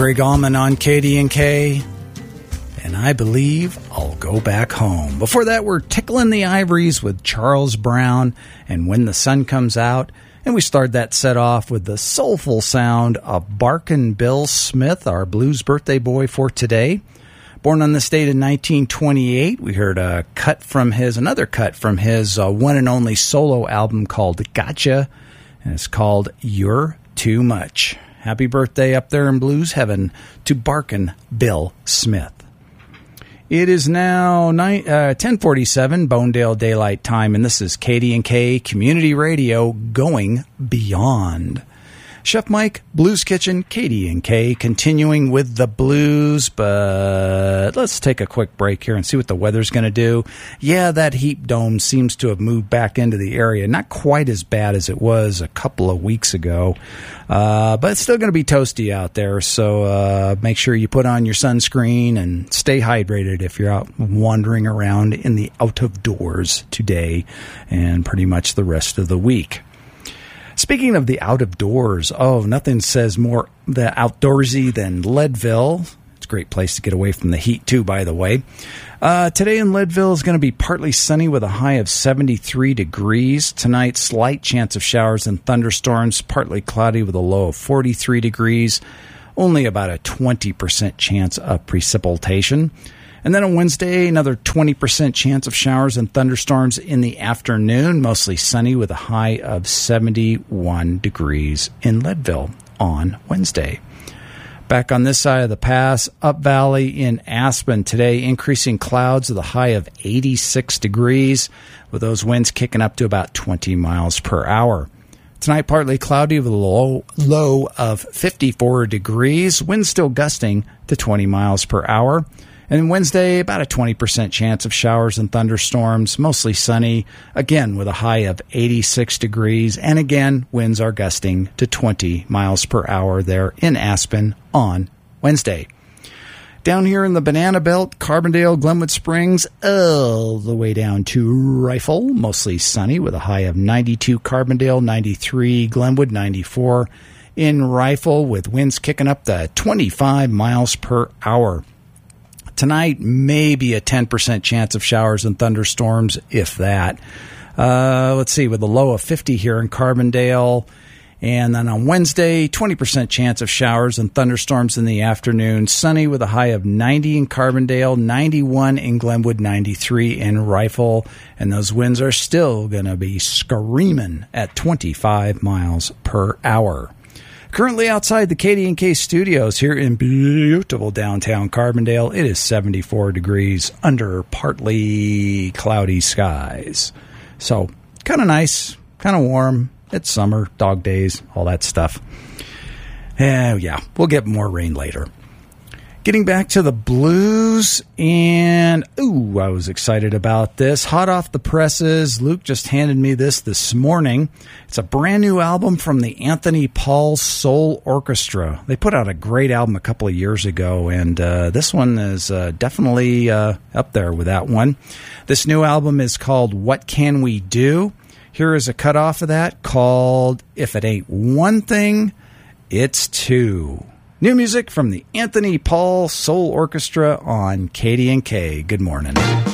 Greg Allman on KD&K, and I believe I'll go back home. Before that, we're Tickling the Ivories with Charles Brown and When the Sun Comes Out. And we started that set off with the soulful sound of Barkin' Bill Smith, our blues birthday boy for today. Born on this date in 1928, we heard another cut from his one and only solo album called Gotcha, and it's called You're Too Much. Happy birthday up there in blues heaven to Barkin' Bill Smith. It is now 10:47 Bonedale Daylight Time, and this is KD&K Community Radio going beyond. Chef Mike, Blues Kitchen, KD&K, continuing with the blues, but let's take a quick break here and see what the weather's going to do. Yeah, that heat dome seems to have moved back into the area. Not quite as bad as it was a couple of weeks ago, but it's still going to be toasty out there, so make sure you put on your sunscreen and stay hydrated if you're out wandering around in the out of doors today and pretty much the rest of the week. Speaking of the out of doors, nothing says more the outdoorsy than Leadville. It's a great place to get away from the heat, too, by the way. Today in Leadville is going to be partly sunny with a high of 73 degrees. Tonight, slight chance of showers and thunderstorms, partly cloudy with a low of 43 degrees. Only about a 20% chance of precipitation. And then on Wednesday, another 20% chance of showers and thunderstorms in the afternoon, mostly sunny with a high of 71 degrees in Leadville on Wednesday. Back on this side of the pass, up valley in Aspen today, increasing clouds with a high of 86 degrees, with those winds kicking up to about 20 miles per hour. Tonight, partly cloudy with a low of 54 degrees, winds still gusting to 20 miles per hour. And Wednesday, about a 20% chance of showers and thunderstorms, mostly sunny, again with a high of 86 degrees. And again, winds are gusting to 20 miles per hour there in Aspen on Wednesday. Down here in the Banana Belt, Carbondale, Glenwood Springs, all the way down to Rifle, mostly sunny with a high of 92 Carbondale, 93 Glenwood, 94 in Rifle, with winds kicking up to 25 miles per hour. Tonight, maybe a 10% chance of showers and thunderstorms, if that. Let's see, with a low of 50 here in Carbondale. And then on Wednesday, 20% chance of showers and thunderstorms in the afternoon. Sunny with a high of 90 in Carbondale, 91 in Glenwood, 93 in Rifle. And those winds are still going to be screaming at 25 miles per hour. Currently outside the KD&K studios here in beautiful downtown Carbondale, it is 74 degrees under partly cloudy skies. So, kind of nice, kind of warm. It's summer, dog days, all that stuff. Yeah, we'll get more rain later. Getting back to the blues, and I was excited about this. Hot off the presses, Luke just handed me this morning. It's a brand new album from the Anthony Paul Soul Orchestra. They put out a great album a couple of years ago, and this one is definitely up there with that one. This new album is called What Can We Do? Here is a cut off of that called If It Ain't One Thing, It's Two. New music from the Anthony Paul Soul Orchestra on KD&K. Good morning.